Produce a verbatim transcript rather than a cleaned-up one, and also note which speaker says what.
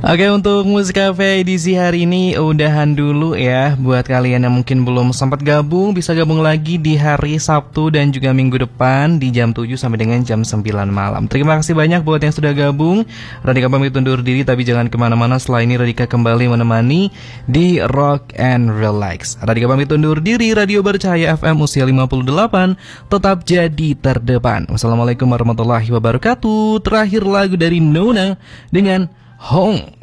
Speaker 1: Oke, untuk Musik Cafe edisi hari ini udahan dulu ya. Buat kalian yang mungkin belum sempat gabung, bisa gabung lagi di hari Sabtu dan juga minggu depan di jam tujuh sampai dengan jam sembilan malam. Terima kasih banyak buat yang sudah gabung. Radika pamit undur diri, tapi jangan kemana-mana. Setelah ini Radika kembali menemani di Rock and Relax. Radika pamit undur diri. Radio Bercahaya F M usia lima puluh delapan tetap jadi terdepan. Wassalamualaikum warahmatullahi wabarakatuh. Terakhir lagu dari Nona dengan Home.